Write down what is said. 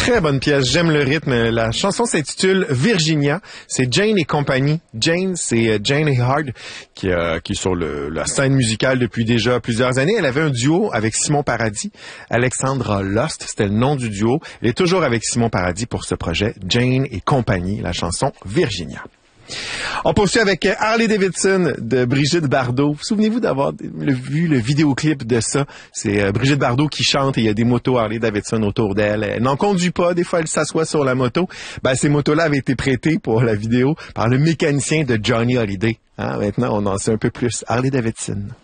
Très bonne pièce, j'aime le rythme. La chanson s'intitule Virginia. C'est Jane et compagnie. Jane, c'est Jane Hard qui est sur la scène musicale depuis déjà plusieurs années. Elle avait un duo avec Simon Paradis. Alexandra Lost, c'était le nom du duo. Elle est toujours avec Simon Paradis pour ce projet. Jane et compagnie, la chanson Virginia. On poursuit avec Harley Davidson de Brigitte Bardot. Souvenez-vous d'avoir vu le vidéoclip de ça. C'est Brigitte Bardot qui chante et il y a des motos Harley Davidson autour d'elle. Elle n'en conduit pas. Des fois, elle s'assoit sur la moto. Ces motos-là avaient été prêtées pour la vidéo par le mécanicien de Johnny Hallyday. Maintenant, on en sait un peu plus. Harley Davidson.